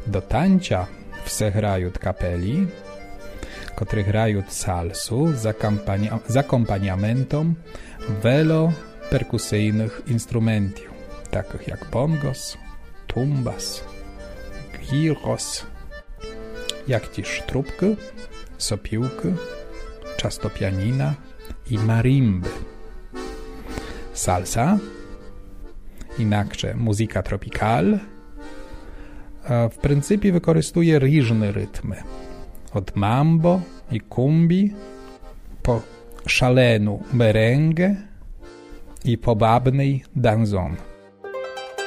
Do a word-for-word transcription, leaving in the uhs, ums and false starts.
do tańca все грають kapeli, które grają salsu z, akampania, z akompaniamentem wielu perkusyjnych instrumentów, takich jak bongos, tumbas, gyros, jak też trubki, sopiłki, często pianina i marimby. Salsa, inaczej muzyka tropical, w pryncypie wykorzystuje różne rytmy. Od mambo i kumbi po szaleną merengue i pobabnej danzon.